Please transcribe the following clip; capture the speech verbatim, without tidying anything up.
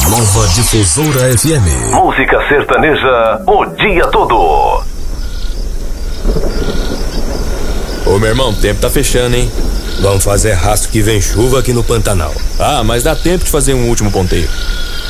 Nova Difusora F M. Música sertaneja o dia todo. Ô, meu irmão, o tempo tá fechando, hein? Vamos fazer rastro que vem chuva aqui no Pantanal. Ah, mas dá tempo de fazer um último ponteio.